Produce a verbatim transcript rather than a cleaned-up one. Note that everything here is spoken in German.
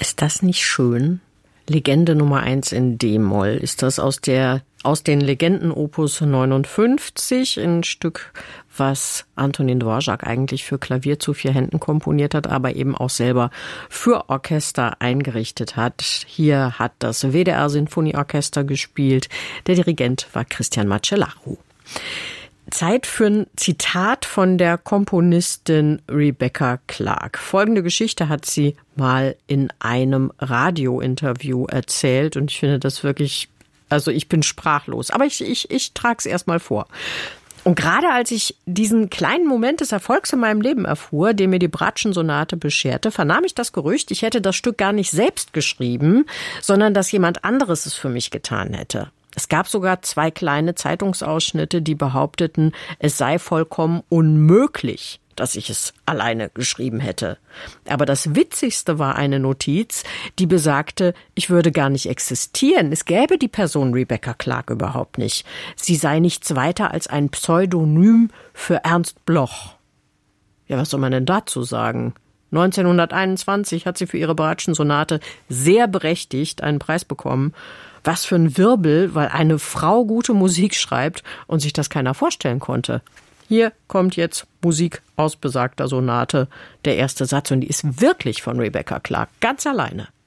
Ist das nicht schön? Legende Nummer eins in D-Moll. Ist das aus der aus den Legenden Opus neunundfünfzig, ein Stück, was Antonín Dvořák eigentlich für Klavier zu vier Händen komponiert hat, aber eben auch selber für Orchester eingerichtet hat. Hier hat das W D R-Sinfonieorchester gespielt. Der Dirigent war Cristian Marcellahu. Zeit für ein Zitat von der Komponistin Rebecca Clark. Folgende Geschichte hat sie mal in einem Radiointerview erzählt und ich finde das wirklich, also ich bin sprachlos, aber ich, ich, ich trage es erstmal vor. Und gerade als ich diesen kleinen Moment des Erfolgs in meinem Leben erfuhr, den mir die Bratschen-Sonate bescherte, vernahm ich das Gerücht, ich hätte das Stück gar nicht selbst geschrieben, sondern dass jemand anderes es für mich getan hätte. Es gab sogar zwei kleine Zeitungsausschnitte, die behaupteten, es sei vollkommen unmöglich, dass ich es alleine geschrieben hätte. Aber das Witzigste war eine Notiz, die besagte, ich würde gar nicht existieren. Es gäbe die Person Rebecca Clark überhaupt nicht. Sie sei nichts weiter als ein Pseudonym für Ernst Bloch. Ja, was soll man denn dazu sagen? neunzehnhunderteinundzwanzig hat sie für ihre Bratschen-Sonate sehr berechtigt einen Preis bekommen. Was für ein Wirbel, weil eine Frau gute Musik schreibt und sich das keiner vorstellen konnte. Hier kommt jetzt Musik aus besagter Sonate, der erste Satz, und die ist wirklich von Rebecca Clark, ganz alleine.